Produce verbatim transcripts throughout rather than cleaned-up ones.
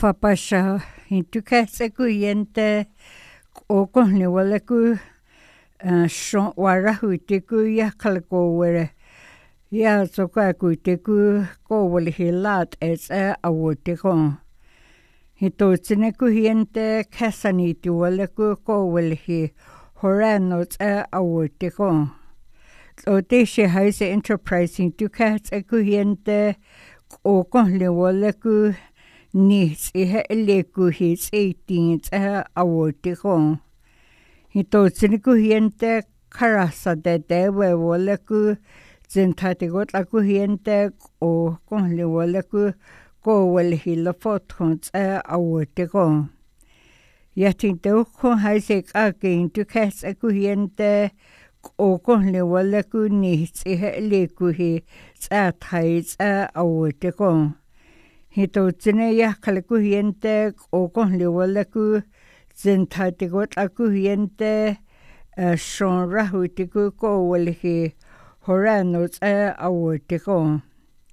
Fapasha intukase kuyente oko ni wale ku shon wara huite ku ya kalko were ya soka kuite ku ko wale hilat es a awote kon hito tsine ku hiente kasani tu wale ku ko wale hi horano a awote kon o te she haise enterprising tukase ku hiente oko ni wale ku Nis ihe leku his eighteenth a awote kon. Hito tsiniku hiente karasa de dewe wole ku zintate got aku hiente o kon le wole ku ko wale hila fotons a awote kon. Yatin teo kon haise kake intu kes aku hiente o kon le wole ku nis ihe leku hi sa thais a awote kon. Hito tsine ya kalaku hiente o kon le wala ku zintate got aku hiente shon rahu tiku ko wale hi horanos a awote kon.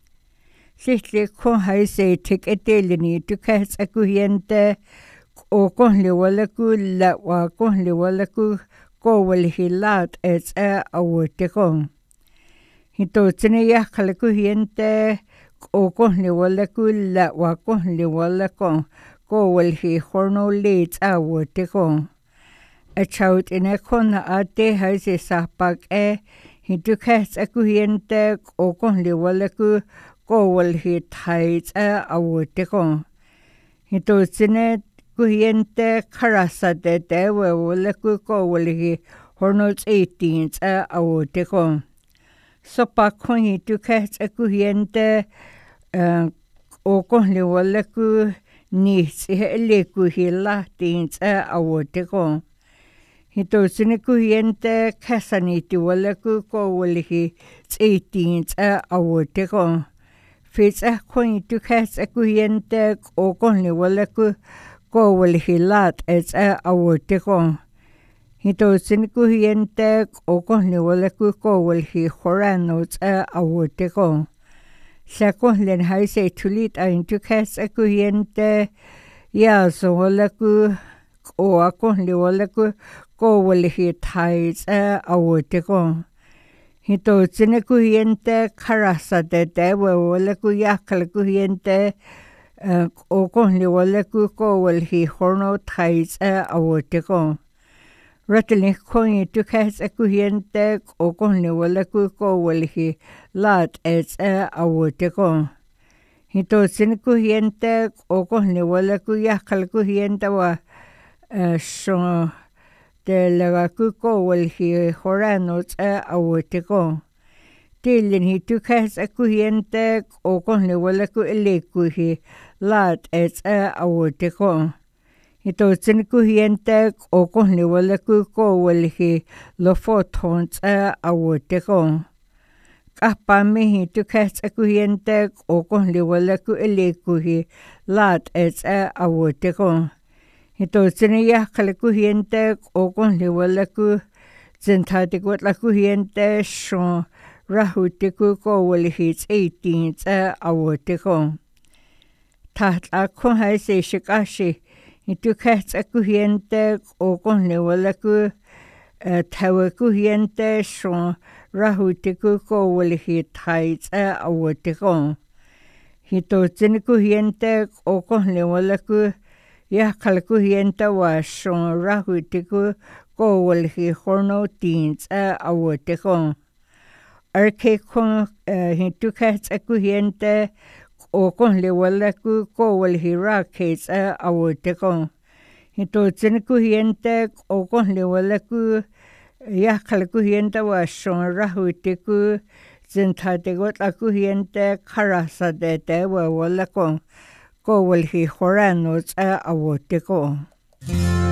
Sitli kon haise tik etelini tukas aku hiente o kon le wala ku lawa kon le wala ku ko wale hi lat es a awote kon. Hito tsine ya kalaku hiente o kon le wala ku la wa kon le wala kon ko wal hi horno leads a wote kon a chout in a kon a te haise sapak e hi dukas a ku hiente o kon le wala ku ko wal hi thais a awote kon hi to sine ku hiente karasa de de wala ku ko wal hi horno eighteenth a awote kon so pa kon hi dukas a ku hiente Uh, o kon le wala ku nis ihe le ku hi latins a awote kon. Hito sine ku hiente kasani ti wala ku ko wale hi eighteenth a awote kon. Fits a kon tu kas a ku hiente o kon le wala ku ko wale hi lat es a awote kon. Hito sine ku hiente o kon le wala ku ko wale hi horanos a awote kon. Sa kon len haise tulit a intukas a ku hiente ya so wala ku o a kon le wala ku ko wale hi thais a awote kon. Hito tsine ku hiente karasa de dewe wala ku yakala ku hiente o kon le wala ku ko wale hi horno thais a awote kon. Ratali kon i tukas a ku hiente o kon le wala ku ko wale hi lat es a awote kon. Hito sine ku hiente o kon le wala ku yakal ku hiente wa shon de laga ku ko wale hi horanos a awote kon. Tilin hi tukas a ku hiente o kon le wala ku ele ku hi lat es a awote kon. Hito tsine ku hiente o kon le wala ku ko wale hi lo fotons a awote kon. Kapa mihi tukas a ku hiente o kon le wala ku ele ku hi lat es a awote kon. Hito tsine ya kala ku hiente o kon le wala ku zintate got la ku hiente shon rahu te ku ko wale hi eighteenth a awote kon. Tat a kon haise shikashi Itu kas a ku hiente o kon le wala ku tawa ku hiente shon rahu te ku ko wale hi thais a awote kon. Hito tsine ku hiente o kon le wala ku yakala ku hiente wa shon rahu te ku ko wale hi horno teens a awote kon. Arke kon hito kas a ku hiente o kon le wala ku ko wale hi rakes a awote kon. Hito tsine ku hiente o kon le wala ku yakala ku hiente wa shon rahu te ku zintate got la ku hiente karasa de de wa wala kon ko wale hi horanos a awote kon.